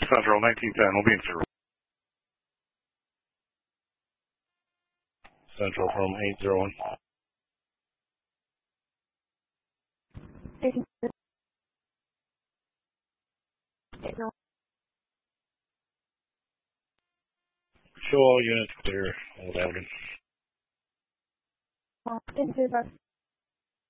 Central 1910, we'll be in service. Central from 801. Show all units clear. Old Elgin.